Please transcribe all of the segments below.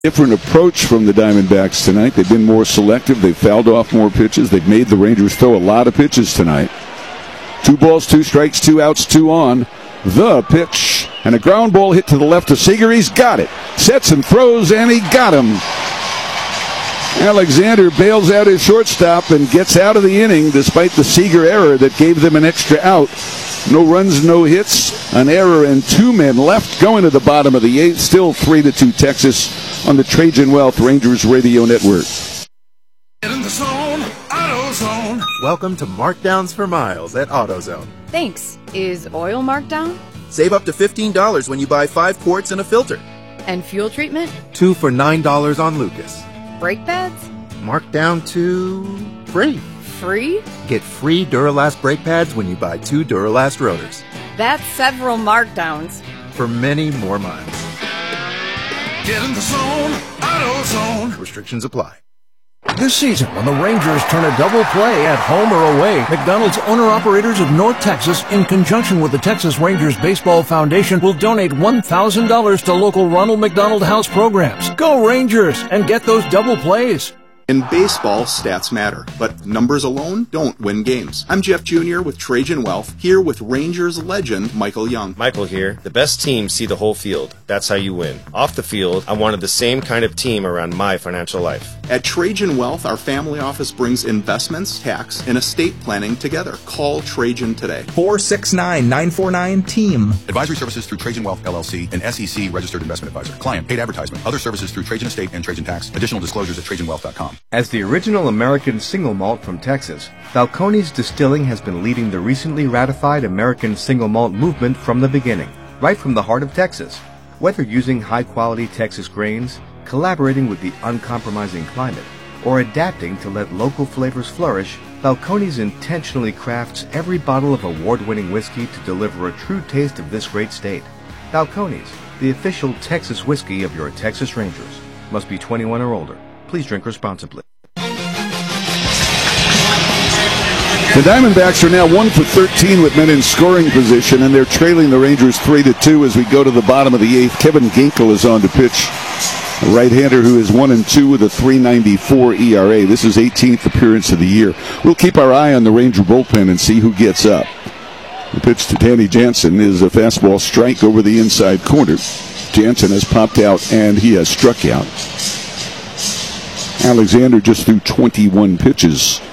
Different approach from the Diamondbacks tonight. They've been more selective. They've fouled off more pitches. They've made the Rangers throw a lot of pitches tonight. 2 balls, 2 strikes, 2 outs, 2 on. The pitch. And a ground ball hit to the left of Seager. He's got it. Sets and throws, and he got him. Alexander bails out his shortstop and gets out of the inning despite the Seager error that gave them an extra out. No runs, no hits, an error, and 2 men left going to the bottom of the 8th. Still 3-2 Texas on the Trajan Wealth Rangers Radio Network. In the zone, AutoZone. Welcome to Markdowns for Miles at AutoZone. Thanks. Is oil marked down? Save up to $15 when you buy 5 quarts and a filter. And fuel treatment? 2 for $9 on Lucas. Brake pads? Marked down to free. Free? Get free Duralast brake pads when you buy 2 Duralast rotors. That's several markdowns. For many more miles. Get in the zone, AutoZone. Restrictions apply. This season, when the Rangers turn a double play at home or away, McDonald's owner-operators of North Texas, in conjunction with the Texas Rangers Baseball Foundation, will donate $1,000 to local Ronald McDonald House programs. Go Rangers and get those double plays. In baseball, stats matter, but numbers alone don't win games. I'm Jeff Jr. with Trajan Wealth, here with Rangers legend Michael Young. Michael here. The best teams see the whole field. That's how you win. Off the field, I wanted the same kind of team around my financial life. At Trajan Wealth, our family office brings investments, tax, and estate planning together. Call Trajan today. 469-949-TEAM. Advisory services through Trajan Wealth, LLC, an SEC registered investment advisor. Client paid advertisement. Other services through Trajan Estate and Trajan Tax. Additional disclosures at TrajanWealth.com. As the original American single malt from Texas, Falcones Distilling has been leading the recently ratified American single malt movement from the beginning, right from the heart of Texas. Whether using high-quality Texas grains, collaborating with the uncompromising climate, or adapting to let local flavors flourish, Falcones intentionally crafts every bottle of award-winning whiskey to deliver a true taste of this great state. Falcones, the official Texas whiskey of your Texas Rangers. Must be 21 or older. Please drink responsibly. The Diamondbacks are now 1 for 13 with men in scoring position, and they're trailing the Rangers 3-2 as we go to the bottom of the 8th. Kevin Ginkel is on to pitch, a right-hander who is 1-2 with a .394 ERA. This is 18th appearance of the year. We'll keep our eye on the Ranger bullpen and see who gets up. The pitch to Danny Jansen is a fastball strike over the inside corner. Jansen has popped out and he has struck out. Alexander just threw 21 pitches.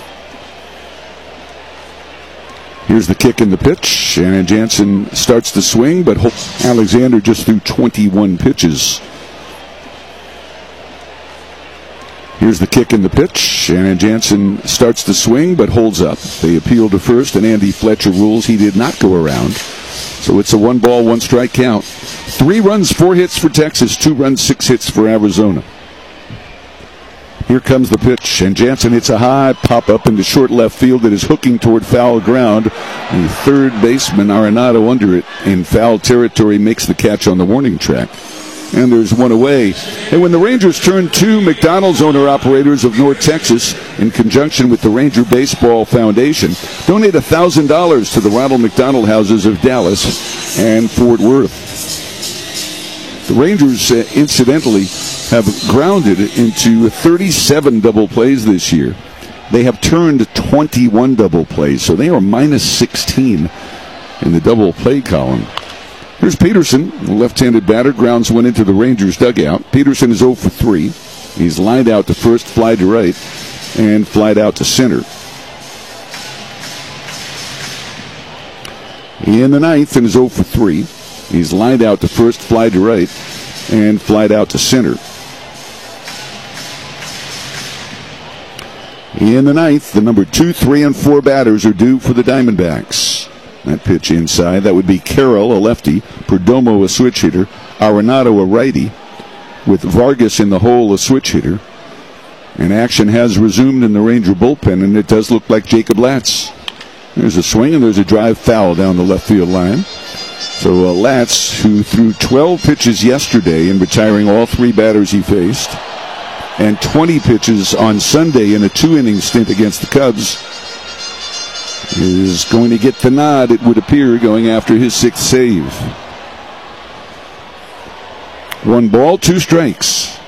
Here's the kick and the pitch, and Jansen starts to swing, but Alexander just threw 21 pitches. Here's the kick and the pitch, and Jansen starts to swing, but holds up. They appeal to first, and Andy Fletcher rules he did not go around. So it's a 1-ball, 1-strike count. 3 runs, 4 hits for Texas, 2 runs, 6 hits for Arizona. Here comes the pitch, and Jansen hits a high pop-up into short left field that is hooking toward foul ground. The third baseman, Arenado, under it in foul territory, makes the catch on the warning track. And there's one away. And when the Rangers turn to McDonald's owner-operators of North Texas, in conjunction with the Ranger Baseball Foundation, donate $1,000 to the Ronald McDonald Houses of Dallas and Fort Worth. The Rangers, incidentally, have grounded into 37 double plays this year. They have turned 21 double plays, so they are -16 in the double play column. Here's Peterson, the left-handed batter, grounds one into the Rangers dugout. Peterson is 0 for 3. He's lined out to first, fly to right, and flied out to center. In the ninth, and is 0 for 3. He's lined out to first, fly to right, and flied out to center. In the ninth, the number 2, 3, and 4 batters are due for the Diamondbacks. That pitch inside, that would be Carroll, a lefty, Perdomo, a switch hitter, Arenado, a righty, with Vargas in the hole, a switch hitter. And action has resumed in the Ranger bullpen, and it does look like Jacob Latz. There's a swing, and there's a drive foul down the left field line. So Latz, who threw 12 pitches yesterday in retiring all 3 batters he faced, and 20 pitches on Sunday in a 2-inning stint against the Cubs, is going to get the nod, it would appear, going after his 6th save. 1 ball, 2 strikes.